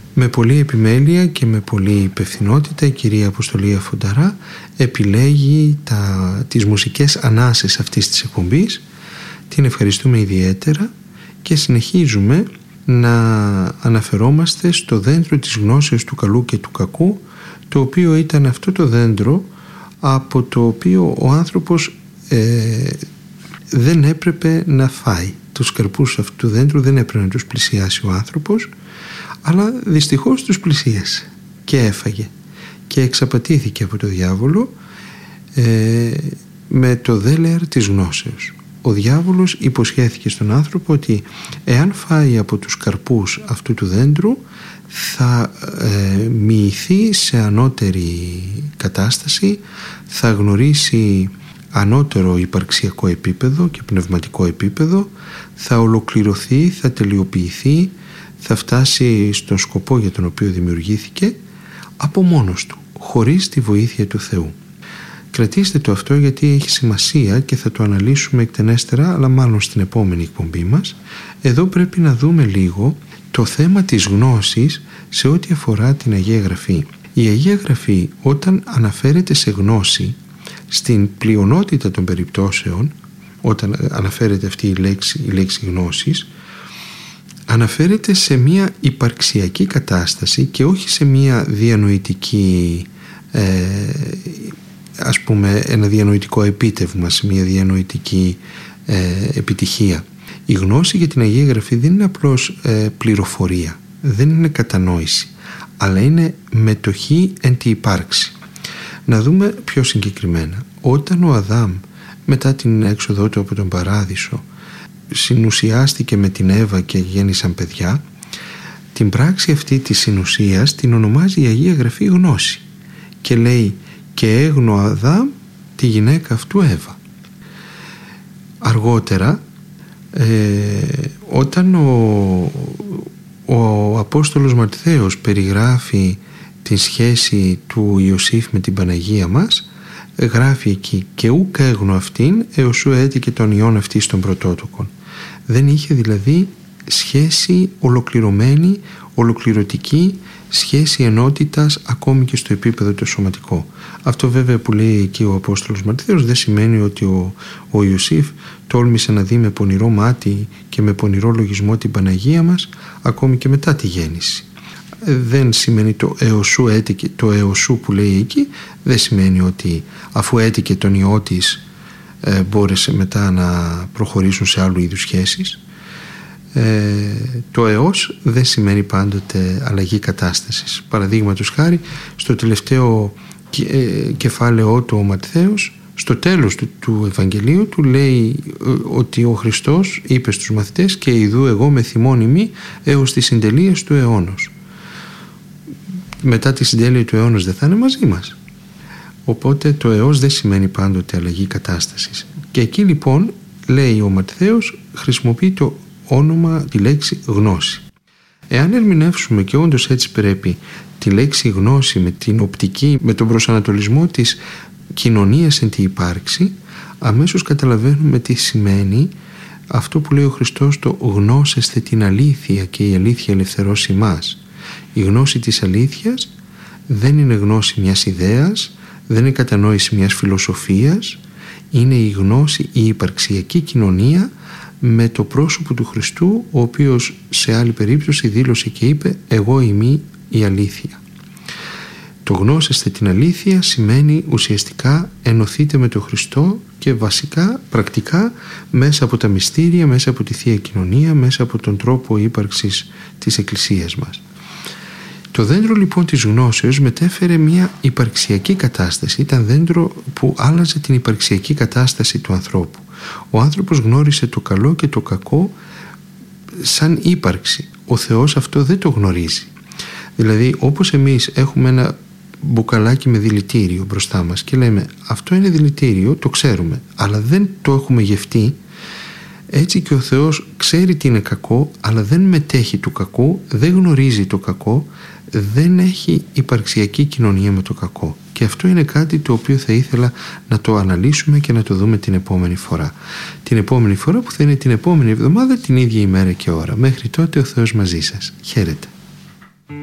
Με πολλή επιμέλεια και με πολλή υπευθυνότητα η κυρία Αποστολία Φονταρά επιλέγει τις μουσικές ανάσες αυτής της εκπομπής. Την ευχαριστούμε ιδιαίτερα και συνεχίζουμε να αναφερόμαστε στο δέντρο της γνώσεως του καλού και του κακού, το οποίο ήταν αυτό το δέντρο από το οποίο ο άνθρωπος δεν έπρεπε να φάει. Τους καρπούς αυτού του δέντρου δεν έπρεπε να τους πλησιάσει ο άνθρωπος, αλλά δυστυχώς τους πλησίασε και έφαγε και εξαπατήθηκε από το διάβολο με το δέλεαρ της γνώσεως. Ο διάβολος υποσχέθηκε στον άνθρωπο ότι εάν φάει από τους καρπούς αυτού του δέντρου θα μοιηθεί σε ανώτερη κατάσταση, θα γνωρίσει ανώτερο υπαρξιακό επίπεδο και πνευματικό επίπεδο, θα ολοκληρωθεί, θα τελειοποιηθεί, θα φτάσει στον σκοπό για τον οποίο δημιουργήθηκε από μόνος του, χωρίς τη βοήθεια του Θεού. Κρατήστε το αυτό, γιατί έχει σημασία και θα το αναλύσουμε εκτενέστερα, αλλά μάλλον στην επόμενη εκπομπή μας. Εδώ πρέπει να δούμε λίγο το θέμα της γνώσης σε ό,τι αφορά την Αγία Γραφή. Η Αγία Γραφή, όταν αναφέρεται σε γνώση, στην πλειονότητα των περιπτώσεων, όταν αναφέρεται αυτή η λέξη γνώσης, αναφέρεται σε μια υπαρξιακή κατάσταση και όχι σε μια διανοητική, ας πούμε ένα διανοητικό επίτευγμα, σε μια διανοητική επιτυχία. Η γνώση για την Αγία Γραφή δεν είναι απλώς πληροφορία, δεν είναι κατανόηση, αλλά είναι μετοχή εν τη υπάρξη. Να δούμε πιο συγκεκριμένα. Όταν ο Αδάμ μετά την έξοδό του από τον Παράδεισο συνουσιάστηκε με την Εύα και γέννησαν παιδιά, την πράξη αυτή της συνουσίας την ονομάζει η Αγία Γραφή γνώση και λέει «και έγνω Αδάμ τη γυναίκα αυτού Εύα». Αργότερα όταν ο Απόστολος Ματθαίος περιγράφει τη σχέση του Ιωσήφ με την Παναγία μας, γράφει εκεί «και ούκ έγνω αυτήν έως σου έτηκε τον ιόν αυτής των πρωτότοκων». Δεν είχε δηλαδή σχέση ολοκληρωμένη, ολοκληρωτική, σχέση ενότητας ακόμη και στο επίπεδο το σωματικό. Αυτό βέβαια που λέει εκεί ο Απόστολος Ματθαίος δεν σημαίνει ότι ο Ιωσήφ τόλμησε να δει με πονηρό μάτι και με πονηρό λογισμό την Παναγία μας ακόμη και μετά τη γέννηση. Δεν σημαίνει το εωσού που λέει εκεί, δεν σημαίνει ότι αφού έτηκε τον ιό της μπόρεσε μετά να προχωρήσουν σε άλλου είδους σχέσεις. Το έως δεν σημαίνει πάντοτε αλλαγή κατάστασης. Παραδείγματος χάρη, στο τελευταίο κεφάλαιό του ο Ματθαίος, στο τέλος του Ευαγγελίου του λέει ότι ο Χριστός είπε στους μαθητές «και ιδού εγώ με θυμών ημί έως τις συντελείες του αιώνος». Μετά τη συντέλεια του αιώνος δεν θα είναι μαζί μας. Οπότε το έως δεν σημαίνει πάντοτε αλλαγή κατάστασης. Και εκεί λοιπόν λέει ο Ματθαίος, χρησιμοποιεί το όνομα, τη λέξη γνώση. Εάν ερμηνεύσουμε, και όντως έτσι πρέπει, τη λέξη γνώση με την οπτική, με τον προσανατολισμό της κοινωνίας εν τη υπάρξη, αμέσως καταλαβαίνουμε τι σημαίνει αυτό που λέει ο Χριστός, το γνώσεστε την αλήθεια και η αλήθεια ελευθερώσει μας. Η γνώση της αλήθειας δεν είναι γνώση μιας ιδέας, δεν είναι κατανόηση μιας φιλοσοφίας, είναι η γνώση, η υπαρξιακή κοινωνία με το πρόσωπο του Χριστού, ο οποίος σε άλλη περίπτωση δήλωσε και είπε «εγώ είμαι η αλήθεια». Το γνώσεστε την αλήθεια σημαίνει ουσιαστικά ενωθείτε με τον Χριστό και βασικά, πρακτικά, μέσα από τα μυστήρια, μέσα από τη Θεία Κοινωνία, μέσα από τον τρόπο ύπαρξης της Εκκλησίας μας. Το δέντρο λοιπόν της γνώσεως μετέφερε μια υπαρξιακή κατάσταση, ήταν δέντρο που άλλαζε την υπαρξιακή κατάσταση του ανθρώπου. Ο άνθρωπος γνώρισε το καλό και το κακό σαν ύπαρξη. Ο Θεός αυτό δεν το γνωρίζει. Δηλαδή όπως εμείς έχουμε ένα μπουκαλάκι με δηλητήριο μπροστά μας και λέμε αυτό είναι δηλητήριο, το ξέρουμε, αλλά δεν το έχουμε γευτεί, έτσι και ο Θεός ξέρει τι είναι κακό, αλλά δεν μετέχει του κακού, δεν γνωρίζει το κακό, δεν έχει υπαρξιακή κοινωνία με το κακό. Και αυτό είναι κάτι το οποίο θα ήθελα να το αναλύσουμε και να το δούμε την επόμενη φορά. Την επόμενη φορά που θα είναι την επόμενη εβδομάδα, την ίδια ημέρα και ώρα. Μέχρι τότε ο Θεός μαζί σας. Χαίρετε.